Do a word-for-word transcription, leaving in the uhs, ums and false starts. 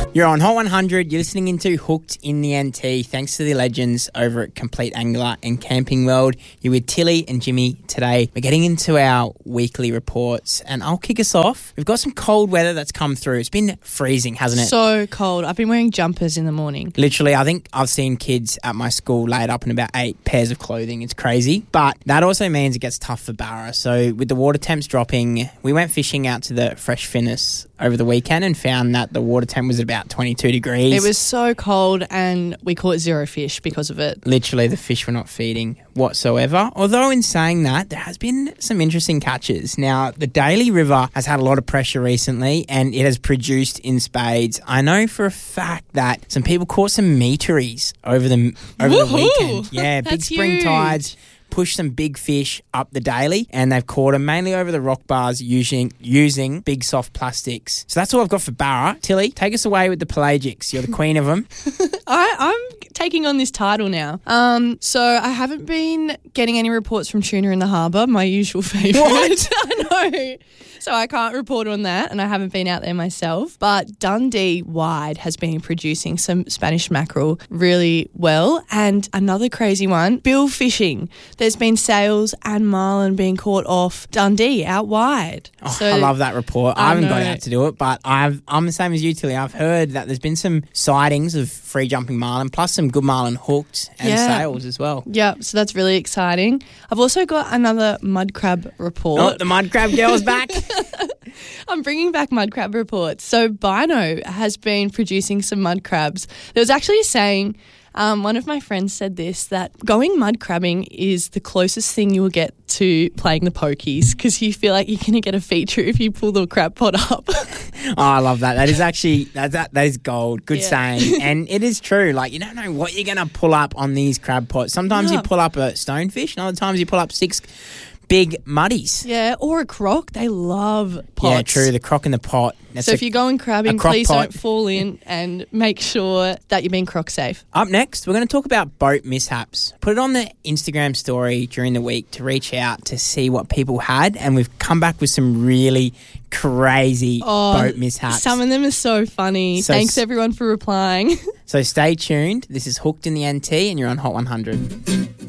You're on Hot one hundred. You're listening into Hooked in the N T. Thanks to the legends over at Complete Angler and Camping World. You're with Tilly and Jimmy today. We're getting into our weekly reports, and I'll kick us off. We've got some cold weather that's come through. It's been freezing, hasn't it? So cold. I've been wearing jumpers in the morning. Literally, I think I've seen kids at my school laid up in about eight pairs of clothing. It's crazy. But that also means it gets tough for Barra. So with the water temps dropping, we went fishing out to the Fresh Finnis over the weekend and found that the water temp was at about twenty-two degrees. It was so cold and we caught zero fish because of it. Literally, the fish were not feeding whatsoever. Although in saying that, there has been some interesting catches. Now, the Daly River has had a lot of pressure recently and it has produced in spades. I know for a fact that some people caught some meteries over the over Woohoo! the weekend. Yeah, big That's spring huge. tides. Push some big fish up the Daly, and they've caught them mainly over the rock bars using using big soft plastics. So that's all I've got for Barra. Tilly, take us away with the pelagics. You're the queen of them. I, I'm taking on this title now. Um, so I haven't been getting any reports from tuna in the harbour, my usual favourite. What? I know. So I can't report on that, and I haven't been out there myself. But Dundee wide has been producing some Spanish mackerel really well. And another crazy one, bill fishing. There's been sails and marlin being caught off Dundee out wide. Oh, so, I love that report. I, I haven't got know. out to do it, but I've, I'm the same as you, Tilly. I've heard that there's been some sightings of free jumping marlin, plus some good marlin hooked and Yeah. sails as well. Yeah, so that's really exciting. I've also got another mud crab report. Oh, the mud crab girl's back. I'm bringing back mud crab reports. So Bino has been producing some mud crabs. There was actually a saying, um, one of my friends said this, that going mud crabbing is the closest thing you will get to playing the pokies because you feel like you're going to get a feature if you pull the crab pot up. Oh, I love that. That is actually, that, that, that is gold. Good Yeah. saying. And it is true. Like, you don't know what you're going to pull up on these crab pots. Sometimes Yeah. you pull up a stonefish, and other times you pull up six big muddies. Yeah, or a croc. They love pots. Yeah, true. The croc in the pot. That's So a- if you're going crabbing, a crock please pot. don't fall in and make sure that you're being croc safe. Up next, we're going to talk about boat mishaps. Put it on the Instagram story during the week to reach out to see what people had, and we've come back with some really crazy boat mishaps. Some of them are so funny. So Thanks s- everyone for replying. So stay tuned. This is Hooked in the N T, and you're on Hot one hundred.